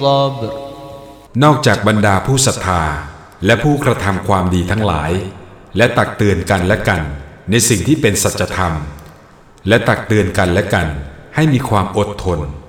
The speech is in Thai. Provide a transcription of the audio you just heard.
الصبر นอกจากบรรดาผู้ศรัทธาและผู้กระทำความดีทั้งหลายและตักเตือนกันและกันในสิ่งที่เป็นสัจธรรมและตักเตือนกันและกันให้มีความอดทน